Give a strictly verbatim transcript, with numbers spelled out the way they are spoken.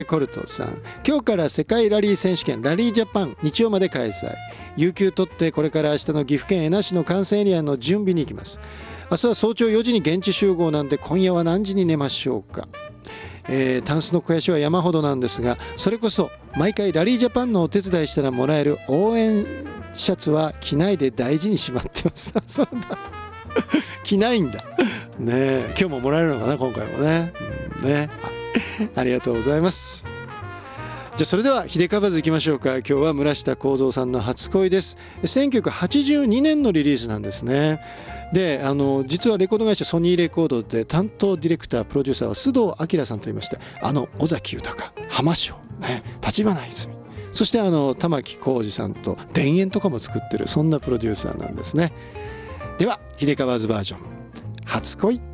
コルトさん、今日から世界ラリー選手権ラリージャパン日曜まで開催。有給取ってこれから明日の岐阜県恵那市の観戦エリアの準備に行きます。明日は早朝よじに現地集合なんで、今夜は何時に寝ましょうか。えー、タンスの肥やしは山ほどなんですが、それこそ毎回ラリージャパンのお手伝いしたらもらえる応援シャツは着ないで大事にしまってます。そうだ着ないんだねえ。今日ももらえるのかな、今回もね、うん、ね、はい、ありがとうございます。じゃあそれでは秀川ズいきましょうか。今日は村下幸三さんの初恋です。せんきゅうひゃくはちじゅうにねんのリリースなんですね。で、あの実はレコード会社ソニーレコードで担当ディレクタープロデューサーは須藤明さんといいまして、あの尾崎豊、浜翔、ね、立花泉、そしてあの玉置浩二さんと田園とかも作ってる、そんなプロデューサーなんですね。では秀川ズバージョン初恋。